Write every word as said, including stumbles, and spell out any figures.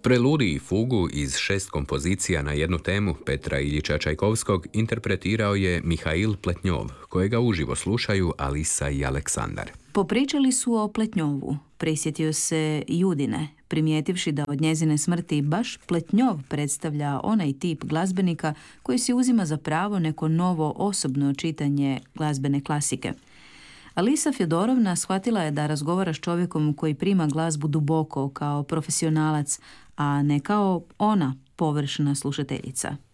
Preludij i fugu iz šest kompozicija na jednu temu Petra Iljiča Čajkovskog interpretirao je Mihail Pletnjov, kojega uživo slušaju Alisa i Aleksandar. Popričali su o Pletnjovu. Prisjetio se Judine, primijetivši da od njezine smrti baš Pletnjov predstavlja onaj tip glazbenika koji si uzima za pravo neko novo osobno čitanje glazbene klasike. Alisa Fjodorovna shvatila je da razgovara s čovjekom koji prima glazbu duboko kao profesionalac, a ne kao ona, površna slušateljica.